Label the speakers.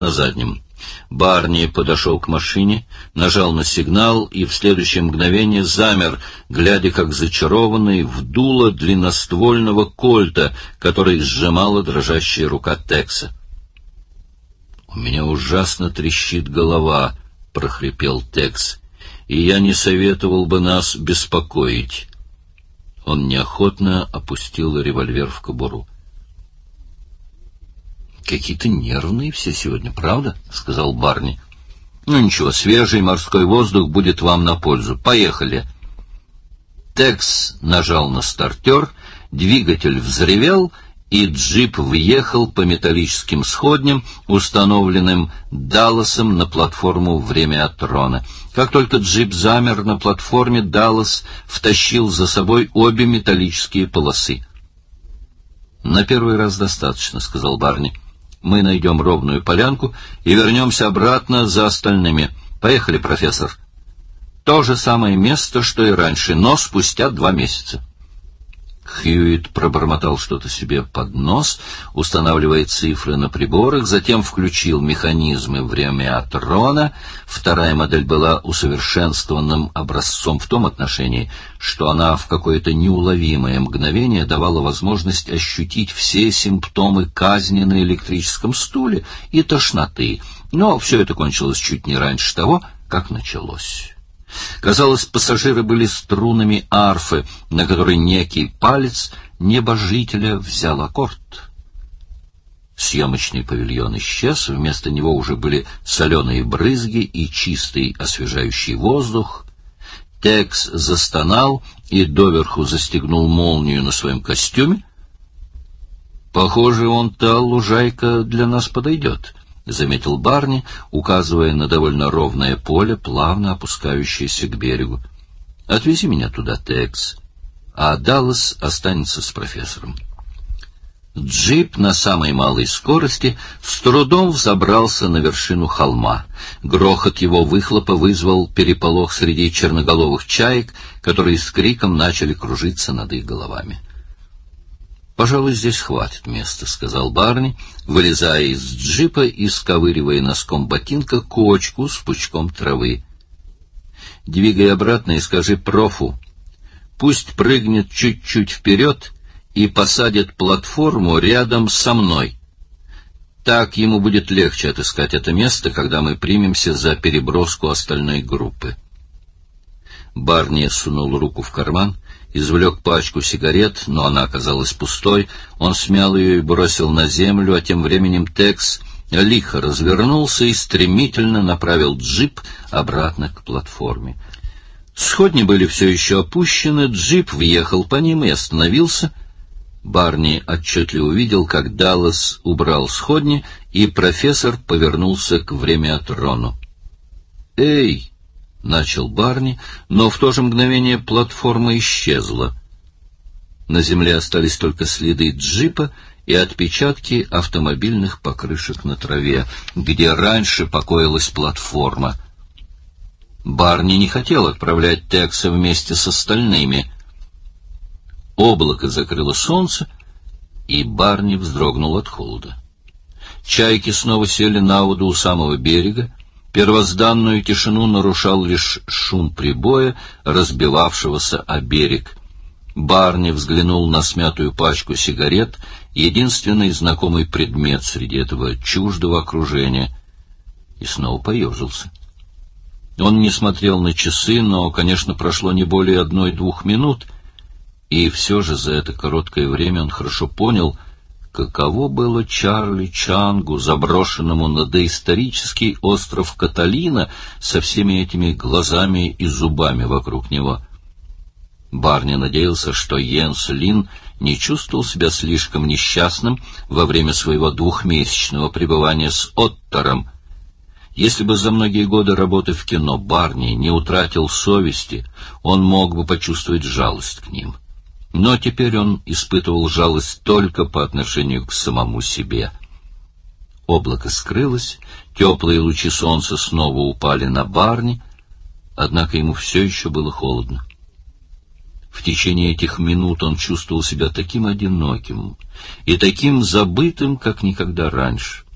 Speaker 1: на заднем. Барни подошел к машине, нажал на сигнал и в следующее мгновение замер, глядя как зачарованный в дуло длинноствольного кольта, который сжимала дрожащая рука Текса. «У меня ужасно трещит голова», — прохрипел Текс, — «и я не советовал бы нас беспокоить». Он неохотно опустил револьвер в кобуру. «Какие-то нервные все сегодня, правда?» — сказал Барни. «Ну ничего, свежий морской воздух будет вам на пользу. Поехали!» Текс нажал на стартер, двигатель взревел, и джип въехал по металлическим сходням, установленным Далласом на платформу «Времятрона». Как только джип замер на платформе, Даллас втащил за собой обе металлические полосы. «На первый раз достаточно», — сказал Барни. «Мы найдем ровную полянку и вернемся обратно за остальными. Поехали, профессор». То же самое место, что и раньше, но спустя 2 месяца. Хьюитт пробормотал что-то себе под нос, устанавливая цифры на приборах, затем включил механизмы Времятрона. Вторая модель была усовершенствованным образцом в том отношении, что она в какое-то неуловимое мгновение давала возможность ощутить все симптомы казни на электрическом стуле и тошноты, но все это кончилось чуть не раньше того, как началось. Казалось, пассажиры были струнами арфы, на которой некий палец небожителя взял аккорд. Съемочный павильон исчез, вместо него уже были соленые брызги и чистый освежающий воздух. Текс застонал и доверху застегнул молнию на своем костюме. «Похоже, та лужайка для нас подойдет», — заметил Барни, указывая на довольно ровное поле, плавно опускающееся к берегу. «Отвези меня туда, Текс, а Даллас останется с профессором». Джип на самой малой скорости с трудом взобрался на вершину холма. Грохот его выхлопа вызвал переполох среди черноголовых чаек, которые с криком начали кружиться над их головами. «Пожалуй, здесь хватит места», — сказал Барни, вылезая из джипа и сковыривая носком ботинка кочку с пучком травы. «Двигай обратно и скажи профу. Пусть прыгнет чуть-чуть вперед и посадит платформу рядом со мной. Так ему будет легче отыскать это место, когда мы примемся за переброску остальной группы». Барни сунул руку в карман, извлек пачку сигарет, но она оказалась пустой. Он смял ее и бросил на землю, а тем временем Текс лихо развернулся и стремительно направил джип обратно к платформе. Сходни были все еще опущены, джип въехал по ним и остановился. Барни отчетливо увидел, как Даллас убрал сходни, и профессор повернулся к Времятрону. «Эй!» — начал Барни, но в то же мгновение платформа исчезла. На земле остались только следы джипа и отпечатки автомобильных покрышек на траве, где раньше покоилась платформа. Барни не хотел отправлять Текса вместе с остальными. Облако закрыло солнце, и Барни вздрогнул от холода. Чайки снова сели на воду у самого берега. Первозданную тишину нарушал лишь шум прибоя, разбивавшегося о берег. Барни взглянул на смятую пачку сигарет, единственный знакомый предмет среди этого чуждого окружения, и снова поежился. Он не смотрел на часы, но, конечно, прошло не более 1-2 минут, и все же за это короткое время он хорошо понял, каково было Чарли Чангу, заброшенному на доисторический остров Каталина, со всеми этими глазами и зубами вокруг него. Барни надеялся, что Йенс Лин не чувствовал себя слишком несчастным во время своего 2-месячного пребывания с Оттором. Если бы за многие годы работы в кино Барни не утратил совести, он мог бы почувствовать жалость к ним. Но теперь он испытывал жалость только по отношению к самому себе. Облако скрылось, теплые лучи солнца снова упали на Барни, однако ему все еще было холодно. В течение этих минут он чувствовал себя таким одиноким и таким забытым, как никогда раньше.